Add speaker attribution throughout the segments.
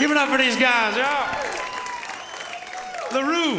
Speaker 1: Give it up for these guys, y'all. LaRue.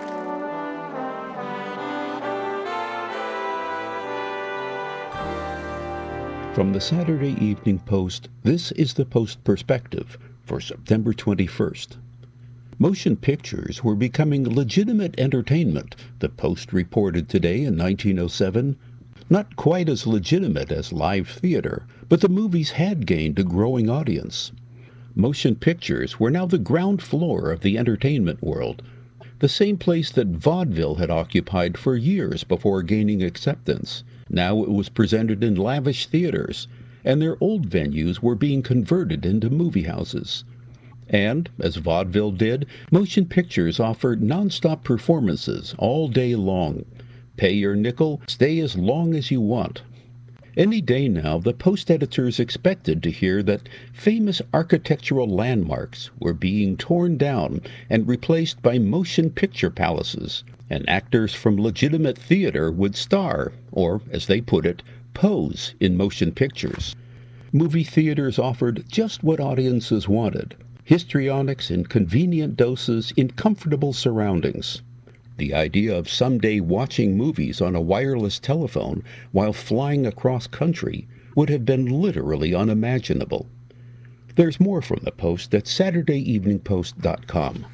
Speaker 2: From the Saturday Evening Post, this is the Post Perspective for September 21st. Motion pictures were becoming legitimate entertainment, the Post reported today in 1907. Not quite as legitimate as live theater, but the movies had gained a growing audience. Motion pictures were now the ground floor of the entertainment world, the same place that vaudeville had occupied for years before gaining acceptance. Now it was presented in lavish theaters, and their old venues were being converted into movie houses. And, as vaudeville did, motion pictures offered nonstop performances all day long. Pay your nickel, stay as long as you want. Any day now, the Post editors expected to hear that famous architectural landmarks were being torn down and replaced by motion picture palaces, and actors from legitimate theater would star, or, as they put it, pose in motion pictures. Movie theaters offered just what audiences wanted: histrionics in convenient doses in comfortable surroundings. The idea of someday watching movies on a wireless telephone while flying across country would have been literally unimaginable. There's more from the Post at SaturdayEveningPost.com.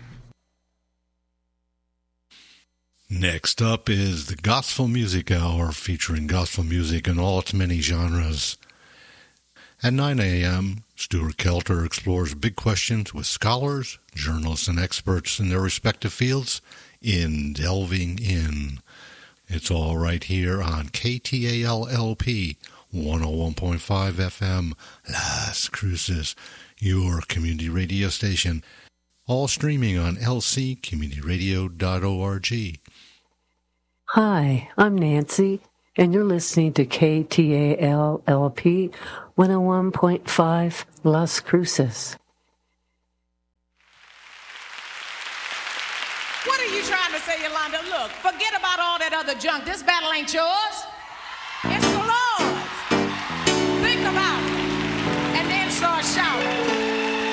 Speaker 3: Next up is the Gospel Music Hour, featuring gospel music in all its many genres. At 9 a.m., Stuart Kelter explores big questions with scholars, journalists, and experts in their respective fields in Delving In. It's all right here on KTAL-LP 101.5 FM, Las Cruces, your community radio station. All streaming on lccommunityradio.org.
Speaker 4: Hi, I'm Nancy, and you're listening to KTAL-LP 101.5 Las Cruces.
Speaker 5: What are you trying to say, Yolanda? Look, forget about all that other junk. This battle ain't yours. It's